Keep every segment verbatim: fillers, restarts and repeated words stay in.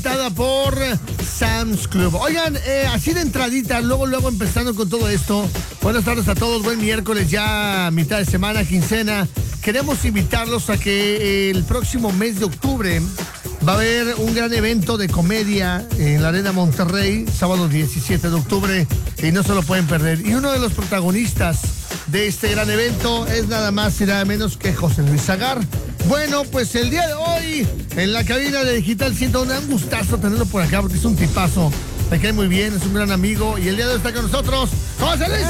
por Sam's Club. Oigan, eh, así de entradita, luego, luego empezando con todo esto. Buenas tardes a todos, buen miércoles, ya mitad de semana, quincena. Queremos invitarlos a que el próximo mes de octubre va a haber un gran evento de comedia en la Arena Monterrey, sábado diecisiete de octubre, y no se lo pueden perder. Y uno de los protagonistas de este gran evento es nada más y nada menos que José Luis Zagar. Bueno, pues el día de hoy, en la cabina de Digital ciento uno, un gustazo tenerlo por acá porque es un tipazo. Me cae muy bien, es un gran amigo. Y el día de hoy está con nosotros, José Luis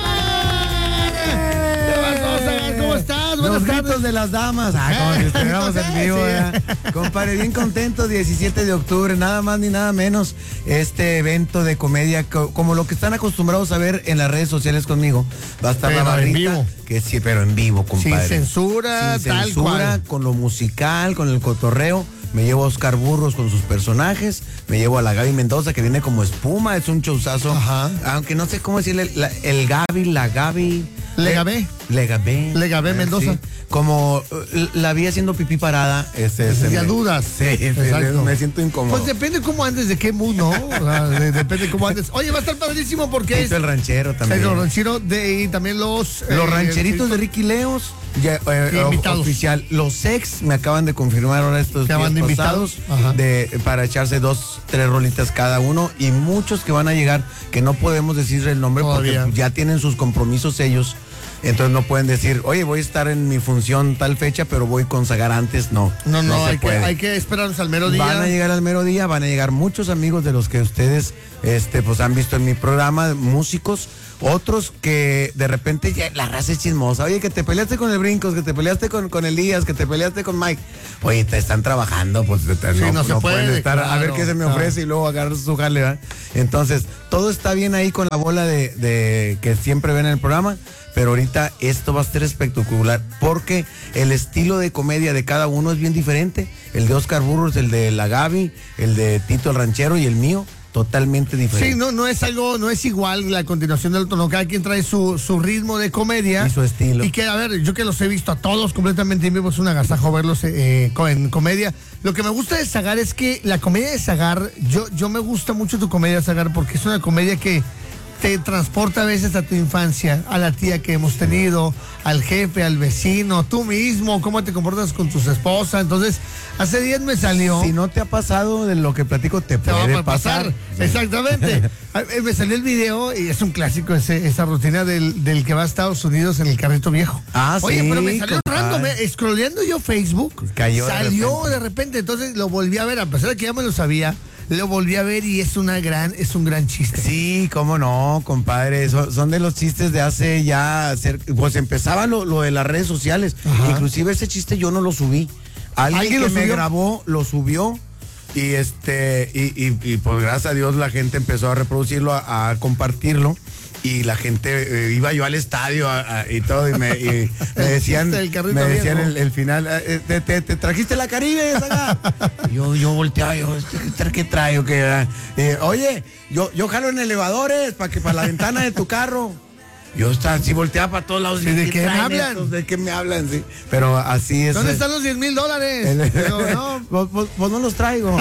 Zagar. ¿Qué pasó, Zagar? ¿Cómo estás? Buenas Los tardes. gritos de las damas. Ah, como si estuviéramos en vivo, Sí. ¿verdad? Compadre, bien contento, diecisiete de octubre, nada más ni nada menos. Este evento de comedia, co- como lo que están acostumbrados a ver en las redes sociales conmigo. Va a estar Pero la en barrita. vivo. Que sí, pero en vivo, compadre. Sin censura, Sin tal censura, cual. con lo musical, con el cotorreo. Me llevo a Oscar Burros con sus personajes, me llevo a la Gaby Mendoza que viene como espuma, es un showzazo. Ajá. Aunque no sé cómo decirle, la- el Gaby, la Gaby. Legabé. Legabé. Legabé Eh, Mendoza. sí. Como uh, la vi haciendo pipí parada. Este, se Ya me- dudas. Sí, Exacto. me siento incómodo. Pues depende cómo andes, de qué mood, ¿no? O sea, de- depende cómo andes. Oye, va a estar padrísimo porque es Tito el ranchero también. el ranchero de, y también los... Los eh, rancheritos de Ricky Leos, ya, eh, Sí, o- invitados. oficial. Los ex me acaban de confirmar ahora estos ¿Que van días de pasados invitados? Ajá. de, para echarse dos, tres rolitas cada uno y muchos que van a llegar que no podemos decir el nombre Todavía. porque ya tienen sus compromisos ellos. Entonces no pueden decir, oye, voy a estar en mi función tal fecha, pero voy con Zagar antes. No, No, no, se hay, que, puede. hay que esperarnos al mero día. Van a llegar al mero día, van a llegar muchos amigos de los que ustedes este, pues han visto en mi programa, músicos, otros que de repente ya la raza es chismosa. Oye, que te peleaste con el Brincos, que te peleaste con, con Elías, que te peleaste con Mike. Oye, te están trabajando, pues te- te- Sí, no, no se no puede, pueden estar a ver claro, qué se me claro. ofrece y luego agarrar su jale, ¿verdad? Entonces, todo está bien ahí con la bola de, de que siempre ven en el programa. Pero ahorita esto va a ser espectacular porque el estilo de comedia de cada uno es bien diferente. El de Oscar Burros, el de la Gaby, el de Tito el Ranchero y el mío, totalmente diferente. Sí, no, no es algo, no es igual la continuación del tono. Cada quien trae su, su ritmo de comedia. Y su estilo. Y que, a ver, yo que los he visto a todos completamente en vivo, es un agasajo verlos eh, co- en comedia. Lo que me gusta de Zagar es que la comedia de Zagar, yo, yo me gusta mucho tu comedia, Zagar, porque es una comedia que te transporta a veces a tu infancia, a la tía que hemos tenido, al jefe, al vecino, tú mismo, cómo te comportas con tus esposas. Entonces, hace días me salió... Si no te ha pasado de lo que platico, te, Te puede va a pasar. pasar. Sí. Exactamente. A- eh, Me salió el video y es un clásico ese, esa rutina del, del que va a Estados Unidos en el carrito viejo. Ah, Oye, sí, pero me salió compadre. random, eh, scrolleando yo Facebook, Cayó de salió repente. de repente, entonces lo volví a ver, a pesar de que ya me lo sabía, lo volví a ver y es una gran, es un gran chiste. Sí, cómo no, compadre. Son, son de los chistes de hace ya, cer- pues empezaba lo, lo de las redes sociales. Ajá. Inclusive ese chiste yo no lo subí. Alguien, ¿Alguien que lo me subió? grabó lo subió y este y, y, y, pues gracias a Dios la gente empezó a reproducirlo, a, a compartirlo. Y la gente, eh, iba yo al estadio a- a- y todo, y me, y me decían, chiste del carrito me decían viejo. el, el final, eh, te, te- te trajiste la Caribe, Zagar?" yo, yo volteaba, yo, ¿qué, qué traigo? ¿Qué, eh, oye, yo, yo jalo en elevadores para que para la ventana de tu carro. Yo estaba así, volteaba para todos lados. Sí, ¿de qué me traen hablan? estos? ¿De qué me hablan? Sí. Pero así es. ¿Dónde eh, están los diez mil dólares? el- Digo, no. pues, pues- pues no los traigo.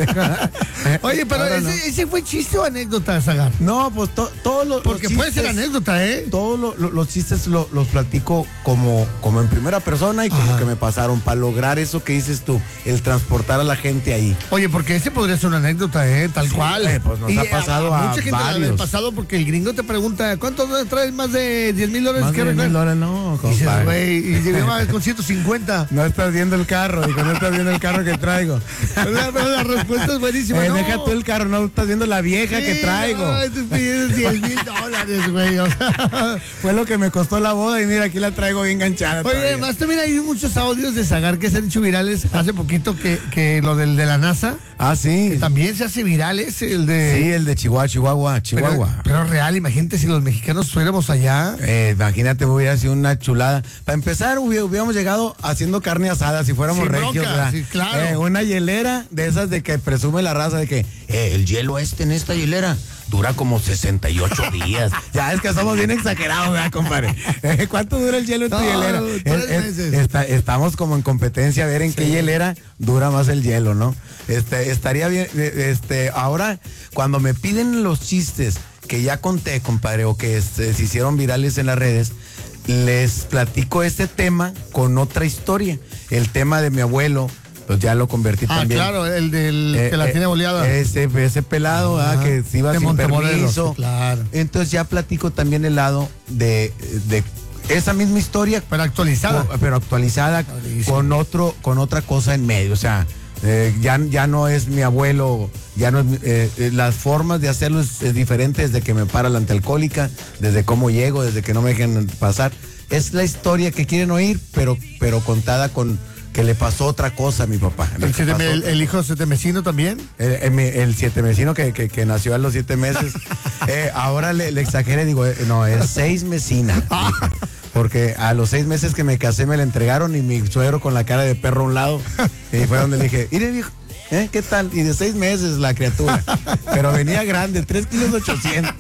Oye, pero Ahora ese, no. ese fue chiste o anécdota, Zagar. No, pues to- todos los. Porque los puede ser chistes- anécdota, ¿eh? Todos lo- lo- los chistes lo- los platico como, como en primera persona y como Ajá. que me pasaron para lograr eso que dices tú, el transportar a la gente ahí. Oye, porque ese podría ser una anécdota, ¿eh? Tal Sí, cual. eh, pues nos ha pasado a mucha gente le ha varios. pasado porque el gringo te pregunta, ¿cuántos dólares traes más de diez mil dólares Más que de arreglar? mil dólares, no, Y dices, compadre. güey, y llegaba con ciento cincuenta. No estás viendo el carro, digo, no estás viendo el carro que traigo. Pero la, pero la respuesta es buenísima. Eh, no. Deja tú el carro, no estás viendo la vieja Sí, que traigo. No, tú pides diez mil dólares, güey. O sea, Fue lo que me costó la boda y mira, aquí la traigo bien enganchada. oye, todavía. además también hay muchos audios de Zagar que se han hecho virales hace poquito que, que lo del de la NASA. Ah, sí. Que también se hace viral ese, el de... Sí, el de Chihuahua, Chihuahua, Pero, Chihuahua. pero real, imagínate si los mexicanos fuéramos allá. Eh, imagínate, hubiera sido una chulada. Para empezar, hubi- hubiéramos llegado haciendo carne asada si fuéramos Sin regios, bronca, ¿verdad? sí, claro. Eh, una hielera de esas de que presume la raza de que eh, el hielo este en esta hielera dura como sesenta y ocho días. Ya es que somos bien exagerados, ¿verdad, compadre? Eh, ¿Cuánto dura el hielo en tu No, hielera? tres Es- es- meses. está- estamos como en competencia a ver en qué hielera dura más el hielo, ¿no? Este, estaría bien, eh, este, ahora, cuando me piden los chistes que ya conté, compadre, o que este, se hicieron virales en las redes, les platico este tema con otra historia. El tema de mi abuelo, pues ya lo convertí Ah, también. claro, el del Eh, que la eh, tiene boleada. Ese, ese pelado, Ah, ah, que se iba de sin Montemorelos, permiso. sí, claro. Entonces ya platico también el lado de, de esa misma historia, Pero actualizada. co- pero actualizada Padrísimo. con otro, con otra cosa en medio. O sea, eh, ya, ya no es mi abuelo, ya no es mi- eh, eh, las formas de hacerlo es, es diferente desde que me para la antialcohólica, desde cómo llego, desde que no me dejen pasar. Es la historia que quieren oír, pero, pero contada con que le pasó otra cosa a mi papá. Le El, siete- pasó el- otra el hijo setemecino también. el, el, mi- el siete mesino que, que, que nació a los siete meses. Eh, ahora le, le exageré, digo, eh, no, es seis mesina. dije. Porque a los seis meses que me casé me la entregaron y mi suegro con la cara de perro a un lado. Y fue donde le dije, mire viejo, ¿eh? ¿Qué tal? Y de seis meses la criatura. Pero venía grande, tres kilos ochocientos.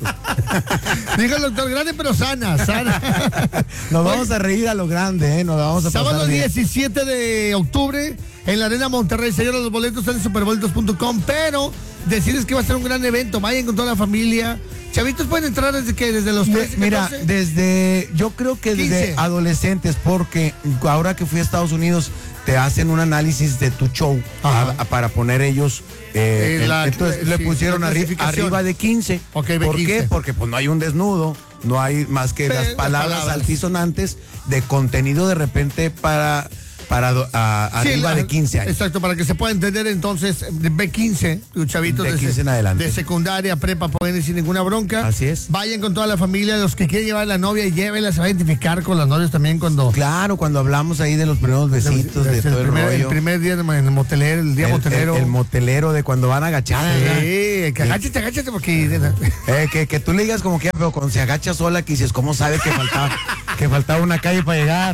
Dijo el doctor, grande pero sana, sana. Nos vamos a reír a lo grande, ¿eh? Nos vamos a pasar Sábado bien. diecisiete de octubre en la Arena Monterrey. Señores, los boletos están en superboletos punto com, pero decirles que va a ser un gran evento. Vayan con toda la familia. Chavitos pueden entrar desde que desde los Mi- trece, Mira, catorce. desde, yo creo que desde quince. adolescentes, porque ahora que fui a Estados Unidos, te hacen un análisis de tu show Ajá. a- a- para poner ellos. eh, Eh, la- entonces eh, le sí, pusieron la arri- clasificación. arriba de quince. Ok, de ¿Por quince. qué? Porque pues no hay un desnudo, no hay más que Pero las las palabras, palabras. altisonantes de contenido de repente para, para do- a- Sí, arriba la- de quince años. Exacto, para que se pueda entender entonces, de B quince, los chavitos De se- quince en adelante. de secundaria, prepa, pueden ir sin ninguna bronca. Así es. Vayan con toda la familia, los que quieren llevar a la novia, llévenla, se va a identificar con las novias también cuando... Claro, cuando hablamos ahí de los primeros besitos, de el, todo el primer, el rollo. primer día en el motelero, el día El- motelero. el- el motelero de cuando van agachadas. ¿verdad? Sí, que agáchate, agáchate porque... Eh, que, que tú le digas como que, pero cuando se agacha sola, que dices, ¿cómo sabe que faltaba, que faltaba una calle para llegar?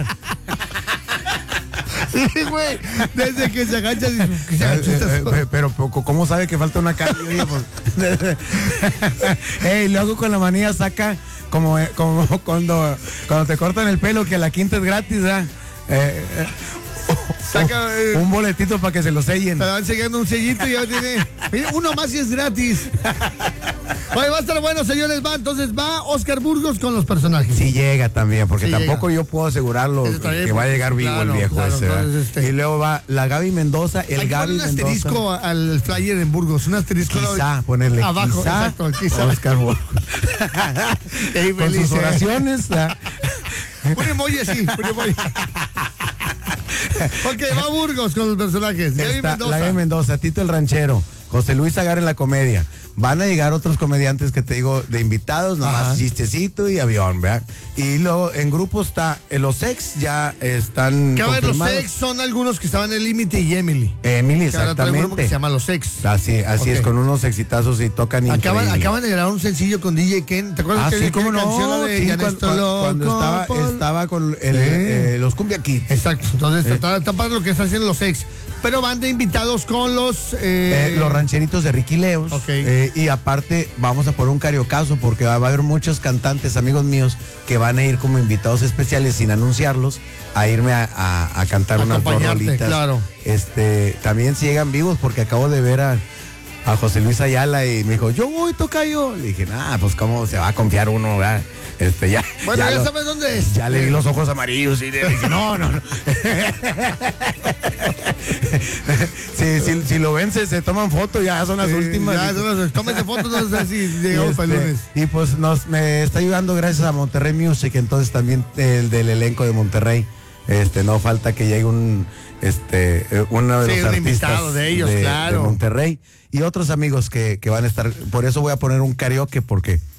Sí, güey, desde que se agacha, dice, que se agacha Eh, esta eh, sola. eh, pero, pero, ¿cómo sabe que falta una calle? Oye, pues. Ey, luego con la manía saca como, eh, como cuando, cuando te cortan el pelo, que la quinta es gratis, ¿verdad? Eh, eh, Saca, eh, un boletito para que se lo sellen. Te van sellando un sellito y ya tiene. Mira, uno más y es gratis. Oye, va a estar bueno, señores. Va, entonces va Oscar Burgos con los personajes. Sí llega también, porque Sí tampoco llega. yo puedo asegurarlo Eso también, que va a porque- llegar vivo claro, el viejo claro, ese. ¿verdad? entonces, este- Y luego va la Gaby Mendoza, el Hay que Gaby poner un Mendoza. asterisco al flyer en Burgos. Un asterisco. Quizá ponerle abajo. quizá, Exacto, quizá. Oscar Burgos. Ey, Con feliz, sus eh. oraciones. ¿verdad? Un emoji así, un emoji. Ok, va Burgos con los personajes. Gaby Está Mendoza. la Gaby Mendoza, Tito el Ranchero, José Luis Agar en la comedia. Van a llegar otros comediantes que te digo de invitados, Ajá. nomás chistecito y avión, ¿verdad? Y luego en grupo está eh, los ex, ya están Que a ver, los confirmados. ex son algunos que estaban en el límite y Emily. Emily, Que ahora trae un grupo que exactamente. se llama Los Ex. Así, así Ok. es, con unos exitazos y tocan Acaban, increíble. acaban de grabar un sencillo con D J Ken. ¿Te acuerdas Ah, que sí, había cómo aquella canción no, de sí, Ya cuando, estoy cuando- cuando loco estaba, por- estaba con el, Sí. eh, los Cumbia Kids. Exacto, entonces está, está padre lo que están haciendo los ex. Pero van de invitados con los... eh, Eh, los rancheritos de Ricky Leos. Ok. Eh, y aparte vamos a poner un cariocazo porque va, va a haber muchos cantantes, amigos míos, que van a ir como invitados especiales sin anunciarlos a irme a, a- a cantar unas dos Acompañarte, rolitas. claro. Este, también si llegan vivos porque acabo de ver a, a José Luis Ayala y me dijo, yo voy, tocayo. Le dije, nah, pues cómo se va a confiar uno, ¿verdad? Este, ya, Bueno, ya, lo- sabes dónde es. ya le vi los ojos amarillos y le dije, no, no, no. si, si, si lo ven, se, se toman fotos, ya son las Sí, últimas. ya, son las- tómense fotos, no sé si Y, llegamos para el este, lunes. y pues nos me está ayudando gracias a Monterrey Music, entonces también el del elenco de Monterrey. Este, no falta que llegue un este eh, uno de Sí, los un artistas invitado de ellos, claro. de Monterrey y otros amigos que, que van a estar, por eso voy a poner un karaoke porque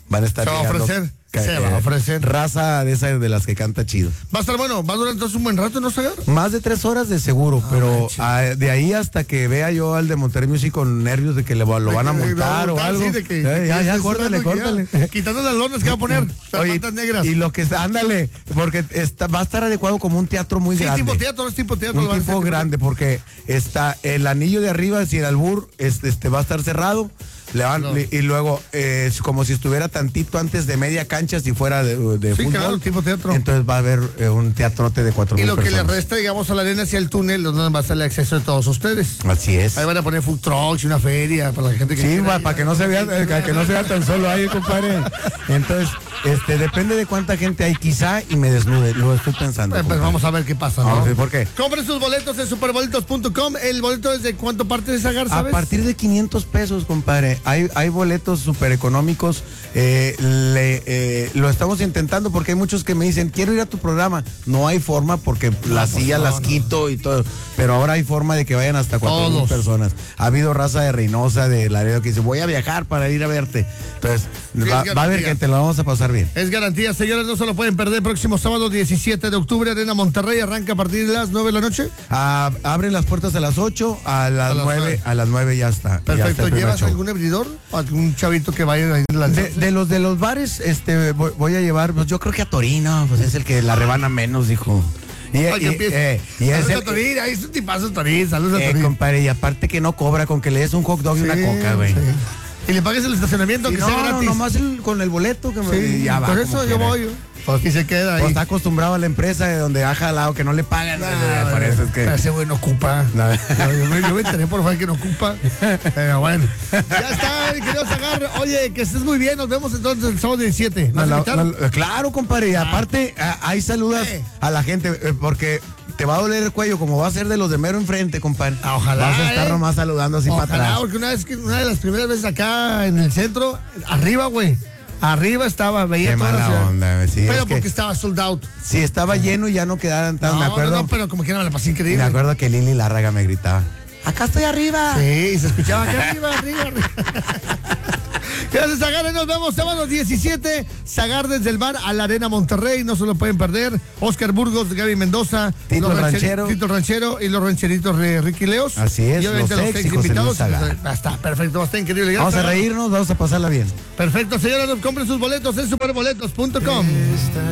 van a estar Se va a llegando, ofrecer, ca- se va a ofrecer. Raza de esas de las que canta chido. Va a estar bueno, va a durar entonces un buen rato, ¿no, Sagar? Más de tres horas de seguro, Ah, pero manches. ah, de ahí hasta que vea yo al de Monterrey Music con nervios de que le, lo De van a que le montar va a o montar, algo. sí, de que- ya, de que ya, ya, estés córtale, sudando, que córtale. ya, quitando las lonas que va a poner, las Oye, mantas negras. y lo que está, ándale, porque está, va a estar adecuado como un teatro muy Sí, grande. tipo teatro, es tipo teatro. Un va a tipo ser. grande, porque está el anillo de arriba, si el albur este, este va a estar cerrado, le van, No. le- y luego eh, es como si estuviera tantito antes de media cancha, si fuera de, de Sí, fútbol. claro, tipo teatro. Entonces va a haber eh, un teatrote de cuatro Y mil lo que le personas. resta, digamos, a la arena hacia el túnel, donde va a estar el acceso de todos ustedes. Así es. Ahí van a poner food trucks y una feria para la gente que Sí, quiera va, ir. para que no se vea, eh, que no se vea tan solo ahí, compadre. Entonces, este, depende de cuánta gente hay, quizá, y me desnude, lo estoy pensando. Pues, pues compadre. vamos a ver qué pasa, ¿no? Vamos a ver, ¿por qué? Compren sus boletos en superboletos punto com. ¿El boleto es de cuánto parte de Sagar, A sabes? partir de quinientos pesos, compadre. Hay, hay boletos súper económicos. Eh, le, eh, lo estamos intentando porque hay muchos que me dicen, quiero ir a tu programa. No hay forma porque las pues sillas no, las no. quito y todo. Pero ahora hay forma de que vayan hasta cuatro mil Todos. personas. Ha habido raza de Reynosa, de Laredo, que dice, voy a viajar para ir a verte. Entonces, Sí, va, es va a haber garantía. que te lo vamos a pasar bien. Es garantía, señores, no se lo pueden perder. Próximo sábado diecisiete de octubre, Arena Monterrey, arranca a partir de las nueve de la noche. Ah, abren las puertas a las ocho, a las A las nueve, nueve. a las nueve ya está. ya está Perfecto, el primer ¿llevas show. algún abridor? ¿Algún chavito que vaya a ir a De, de los de los bares, este, voy, voy a llevar, pues yo creo que a Torino, pues es el que la rebana menos, dijo. Y, Ay, y- empieza. eh, y es Saludos el, a Torín, ahí es un tipazo Torín, saludos a eh, Torín. compadre, y aparte que no cobra, con que le des un hot dog y una Sí, coca, güey. sí. Y le pagues el estacionamiento, Y que no, sea no, gratis. nomás el- con el boleto que me Sí, ya va. por como eso yo quiera. voy. Pues aquí se queda ahí. Pues está acostumbrado a la empresa de donde ha jalado que no le pagan. Nah, me parece es que. Ese güey no ocupa. No. No, yo, me, yo me enteré por favor que no ocupa. Pero bueno. Ya está, mi querido Sagar. Oye, que estés muy bien. Nos vemos entonces el sábado diecisiete. No, ¿Nos la- invitaron? la- claro, compadre, y aparte a- ahí saludas Eh. a la gente, eh, porque te va a doler el cuello, como va a ser de los de mero enfrente, compadre. Ah, ojalá, Vas a estar eh. nomás saludando así para Ojalá, atrás. porque una vez que una de las primeras veces acá en el centro, arriba, güey. Arriba estaba, veía Qué toda la mala ciudad. onda, güey, sí, Pero es que- porque estaba sold out. Si estaba lleno y ya no quedaran tan, No, me acuerdo. no, no, pero como que no me la pasé me increíble. acuerdo que Lili Lárraga me gritaba, acá estoy arriba. Sí, y se escuchaba acá arriba, arriba, arriba. Gracias, Sagar. Nos vemos sábado diecisiete. Sagar desde el bar a la Arena Monterrey. No se lo pueden perder. Oscar Burgos, Gaby Mendoza, Tito los rancher- Ranchero. Tito Ranchero y los rancheritos de Ricky Leos. Así es, Y obviamente los los, ex ex y José invitados. Luis Sagar. Ah, está perfecto, va a estar increíble. Vamos a Gracias. reírnos, vamos a pasarla bien. Perfecto, señores. Compren sus boletos en superboletos punto com.